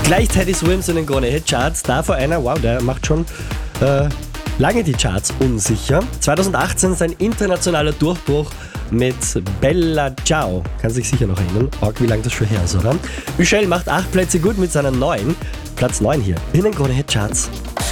Gleich Teddy Swims in den Krone Hit Charts. Davor einer, wow, der macht schon lange die Charts unsicher. 2018 sein internationaler Durchbruch mit Bella Ciao. Kann sich sicher noch erinnern. Arg, wie lange das schon her ist, oder? Michelle macht 8 Plätze gut mit seiner neuen. Platz 9 hier in den Krone Hit Charts.